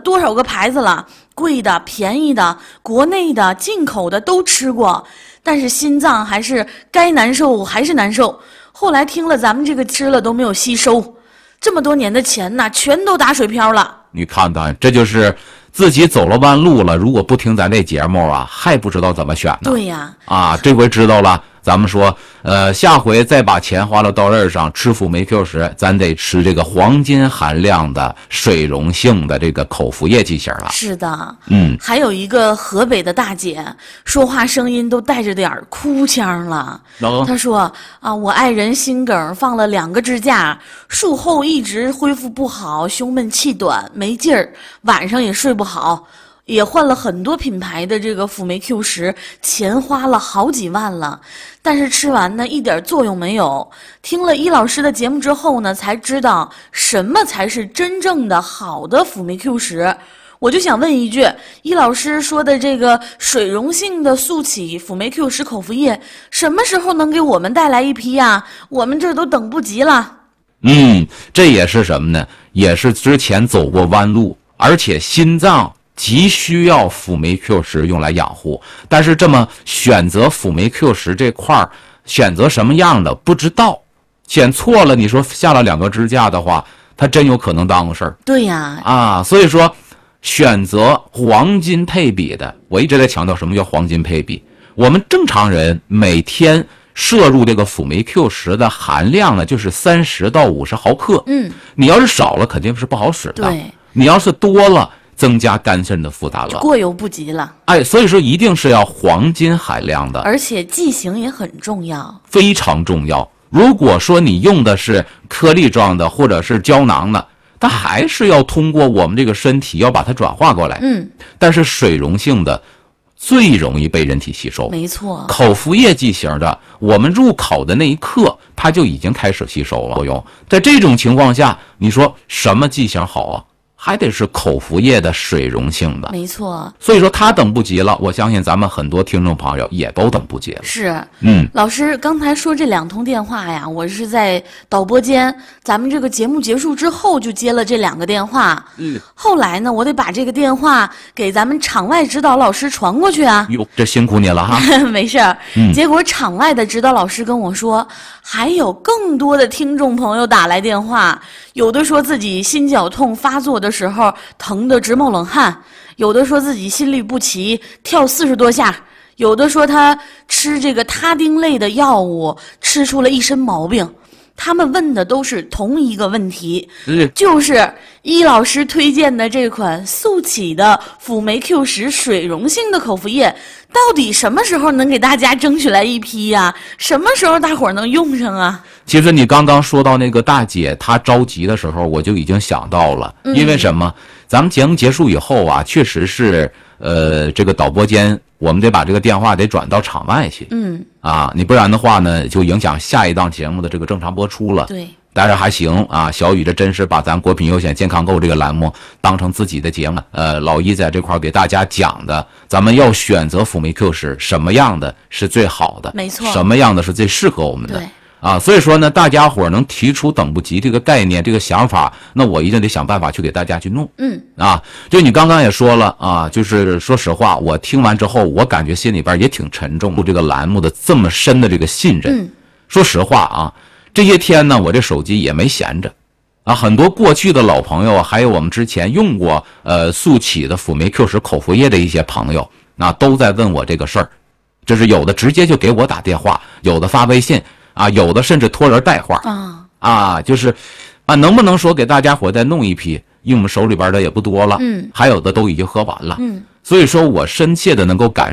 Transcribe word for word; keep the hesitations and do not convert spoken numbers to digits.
多少个牌子了，贵的、便宜的、国内的、进口的都吃过，但是心脏还是该难受还是难受。后来听了咱们这个吃了都没有吸收，这么多年的钱呐，全都打水漂了。 你看看，这就是自己走了弯路了，如果不听咱这节目啊，还不知道怎么选呢。 对呀， 啊，这回知道了。咱们说，呃，下回再把钱花到刀刃上，吃辅酶 Q 十，咱得吃这个黄金含量的水溶性的这个口服液剂型了。 是的， 嗯， 还有一个河北的大姐，说话声音都带着点哭腔了。 哦、 她说啊，我爱人心梗放了两个支架，术后一直恢复不好，胸闷气短，没劲儿，晚上也睡不好。也换了很多品牌的这个辅酶 Q 十，钱花了好几万了，但是吃完呢一点作用没有。听了伊老师的节目之后呢，才知道什么才是真正的好的辅酶 Q 十。我就想问一句，伊老师说的这个水溶性的速起辅酶 Q 十口服液，什么时候能给我们带来一批呀？我们这都等不及了。 嗯，这也是什么呢？也是之前走过弯路，而且心脏急需要辅酶 Q 十用来养护，但是这么选择辅酶 Q 十这块儿，选择什么样的不知道，选错了，你说下了两个支架的话，它真有可能耽误事儿。 对呀， 啊，所以说选择黄金配比的，我一直在强调什么叫黄金配比。我们正常人每天摄入这个辅酶 Q 十的含量呢，就是三十到五十毫克。 嗯， 你要是少了，肯定是不好使的。 对， 你要是多了，增加肝肾的负担了， 过犹不及了。 哎，所以说一定是要黄金含量的， 而且剂型也很重要， 非常重要。如果说你用的是颗粒状的或者是胶囊的，它还是要通过我们这个身体要把它转化过来。 嗯， 但是水溶性的最容易被人体吸收， 没错。 口服液剂型的，我们入口的那一刻，它就已经开始吸收了。用在这种情况下，你说什么剂型好啊？还得是口服液的水溶性的， 没错。 所以说他等不及了，我相信咱们很多听众朋友也都等不及了。 是， 嗯， 老师刚才说这两通电话呀，我是在导播间，咱们这个节目结束之后就接了这两个电话。 嗯， 后来呢，我得把这个电话给咱们场外指导老师传过去啊。 哟，这辛苦你了哈。 没事儿。 嗯， 结果场外的指导老师跟我说，还有更多的听众朋友打来电话，有的说自己心绞痛发作的时候疼得直冒冷汗，有的说自己心律不齐跳四十多下，有的说他吃这个他汀类的药物吃出了一身毛病。他们问的都是同一个问题， 嗯， 就是伊老师推荐的这款速起的辅酶 Q 十水溶性的口服液，到底什么时候能给大家争取来一批呀？什么时候大伙儿能用上啊？ 其实你刚刚说到那个大姐她着急的时候，我就已经想到了，因为什么？咱们节目结束以后啊，确实是呃这个导播间我们得把这个电话得转到场外去。 嗯， 啊，你不然的话呢，就影响下一档节目的这个正常播出了。 对。 但是还行啊，小雨这真是把咱国品优选健康购这个栏目当成自己的节目。呃，老一在这块给大家讲的，咱们要选择辅酶 Q 十，什么样的是最好的， 没错， 什么样的是最适合我们的。 对。 啊，所以说呢，大家伙能提出等不及这个概念、这个想法，那我一定得想办法去给大家去弄。 嗯， 啊，就你刚刚也说了啊，就是说实话，我听完之后，我感觉心里边也挺沉重，对这个栏目的这么深的这个信任。 嗯， 说实话啊，这些天呢，我这手机也没闲着，啊，很多过去的老朋友，还有我们之前用过呃速起的辅酶 Q 十口服液的一些朋友，那都在问我这个事儿，就是有的直接就给我打电话，有的发微信。啊，有的甚至托人带话啊啊，就是啊，能不能说给大家伙再弄一批？因为我们手里边的也不多了， 嗯， 还有的都已经喝完了， 嗯， 所以说我深切的能够感